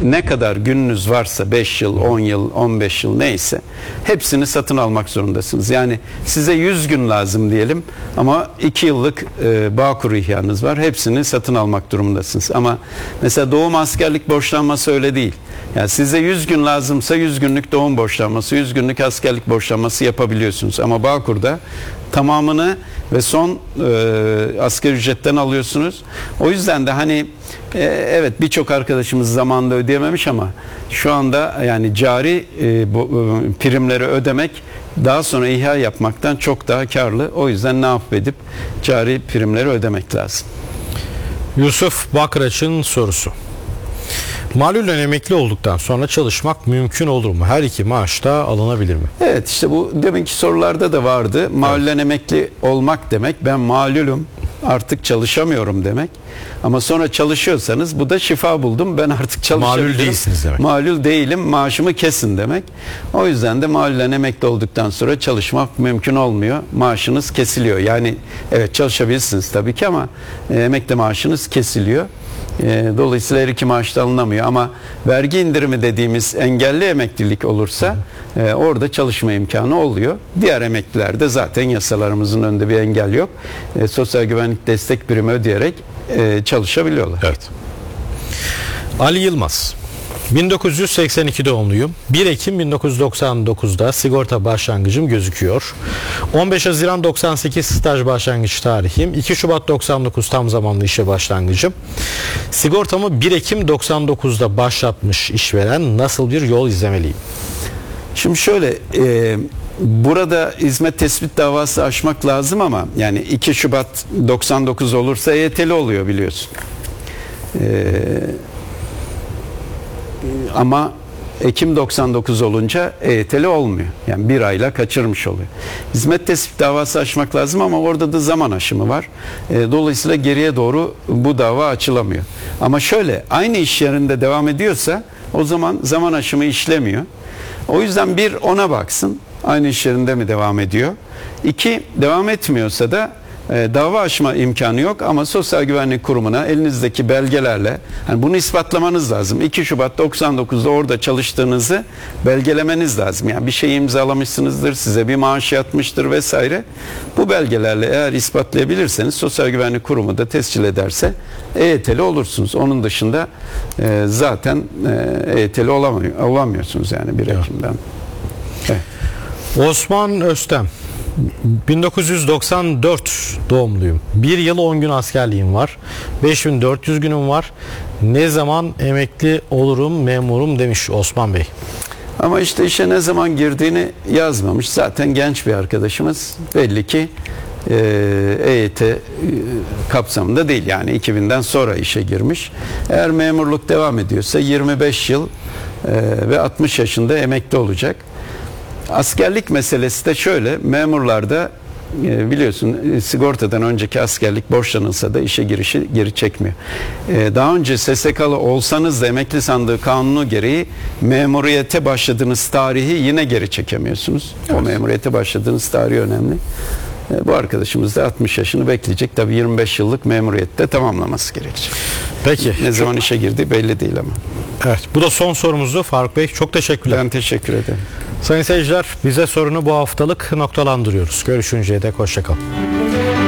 ne kadar gününüz varsa 5 yıl, 10 yıl, 15 yıl neyse hepsini satın almak zorundasınız. Yani size 100 gün lazım diyelim ama 2 yıllık Bağkur ihyanız var. Hepsini satın almak durumundasınız. Ama mesela doğum askerlik borçlanması öyle değil. Yani size 100 gün lazımsa 100 günlük doğum borçlanması, 100 günlük askerlik borçlanması yapabiliyorsunuz. Ama Bağkur'da tamamını ve son asgari ücretten alıyorsunuz. O yüzden de hani evet birçok arkadaşımız zamanında ödeyememiş ama şu anda yani cari primleri ödemek daha sonra ihya yapmaktan çok daha karlı. O yüzden ne yapıp edip cari primleri ödemek lazım. Yusuf Bakraç'ın sorusu. Malulen emekli olduktan sonra çalışmak mümkün olur mu? Her iki maaş da alınabilir mi? Evet, işte bu deminki sorularda da vardı. Malulen emekli olmak demek, ben malulüm artık çalışamıyorum demek. Ama sonra çalışıyorsanız bu da şifa buldum, ben artık çalışabilirim. Malul değilsiniz demek. Malul değilim, maaşımı kesin demek. O yüzden de malulen emekli olduktan sonra çalışmak mümkün olmuyor. Maaşınız kesiliyor. Yani evet çalışabilirsiniz tabii ki ama emekli maaşınız kesiliyor. Dolayısıyla her iki maaş da alınamıyor ama vergi indirimi dediğimiz engelli emeklilik olursa orada çalışma imkanı oluyor. Diğer emeklilerde zaten yasalarımızın önünde bir engel yok. Sosyal güvenlik destek primi ödeyerek çalışabiliyorlar. Evet. Ali Yılmaz. 1982 doğumluyum. 1 Ekim 1999'da sigorta başlangıcım gözüküyor. 15 Haziran 98 staj başlangıç tarihim. 2 Şubat 99 tam zamanlı işe başlangıcım. Sigortamı 1 Ekim 99'da başlatmış işveren, nasıl bir yol izlemeliyim? Şimdi şöyle, burada hizmet tespit davası açmak lazım ama yani 2 Şubat 99 olursa EYT'li oluyor biliyorsun. Ama Ekim 99 olunca EYT'li olmuyor. Yani bir ayla kaçırmış oluyor. Hizmet tespit davası açmak lazım ama orada da zaman aşımı var. Dolayısıyla geriye doğru bu dava açılamıyor. Ama şöyle, aynı iş yerinde devam ediyorsa o zaman zaman aşımı işlemiyor. O yüzden bir ona baksın. Aynı iş yerinde mi devam ediyor? 2 devam etmiyorsa da dava açma imkanı yok ama Sosyal Güvenlik Kurumu'na elinizdeki belgelerle, yani bunu ispatlamanız lazım. 2 Şubat 99'da orada çalıştığınızı belgelemeniz lazım. Yani bir şey imzalamışsınızdır, size bir maaş yatmıştır vesaire. Bu belgelerle eğer ispatlayabilirseniz Sosyal Güvenlik Kurumu da tescil ederse EYT'li olursunuz. Onun dışında zaten EYT'li olamıyorsunuz yani 1 Ekim'den. Evet. Osman Öztem. 1994 doğumluyum. 1 yıl 10 gün askerliğim var. 5400 günüm var. Ne zaman emekli olurum, memurum demiş Osman Bey. Ama işte işe ne zaman girdiğini yazmamış. Zaten genç bir arkadaşımız. Belli ki EYT kapsamında değil. Yani 2000'den sonra işe girmiş. Eğer memurluk devam ediyorsa 25 yıl ve 60 yaşında emekli olacak. Askerlik meselesi de şöyle, memurlarda biliyorsun sigortadan önceki askerlik borçlanılsa da işe girişi geri çekmiyor. Daha önce SSK'lı olsanız da emekli sandığı kanunu gereği memuriyete başladığınız tarihi yine geri çekemiyorsunuz. Evet. O memuriyete başladığınız tarih önemli. Bu arkadaşımız da 60 yaşını bekleyecek. Tabii 25 yıllık memuriyette tamamlaması gerekecek. Peki. Ne zaman işe girdiği belli değil ama. Evet, bu da son sorumuzdu Faruk Bey. Çok teşekkürler. Ben teşekkür ederim. Sayın seyirciler, bize sorunu bu haftalık noktalandırıyoruz. Görüşünceye dek hoşça kalın.